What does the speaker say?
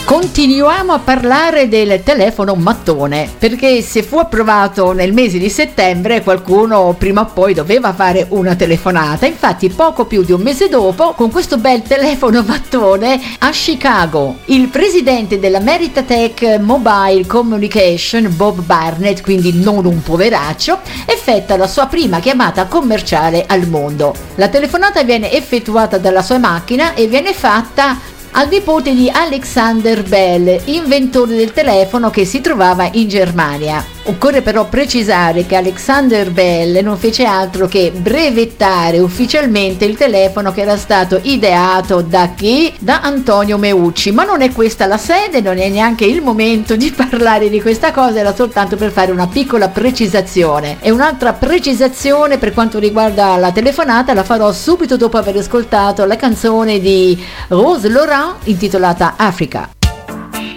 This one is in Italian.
Continuiamo a parlare del telefono mattone, perché se fu approvato nel mese di settembre qualcuno prima o poi doveva fare una telefonata. Infatti poco più di un mese dopo, con questo bel telefono mattone, a Chicago il presidente della Meritatech Mobile Communication, Bob Barnett, quindi non un poveraccio, effettua la sua prima chiamata commerciale al mondo. La telefonata viene effettuata dalla sua macchina e viene fatta al nipote di Alexander Bell, inventore del telefono che si trovava in Germania. Occorre però precisare che Alexander Bell non fece altro che brevettare ufficialmente il telefono che era stato ideato da chi? Da Antonio Meucci, ma non è questa la sede, non è neanche il momento di parlare di questa cosa, era soltanto per fare una piccola precisazione. E un'altra precisazione per quanto riguarda la telefonata la farò subito dopo aver ascoltato la canzone di Rose Laurent intitolata Africa.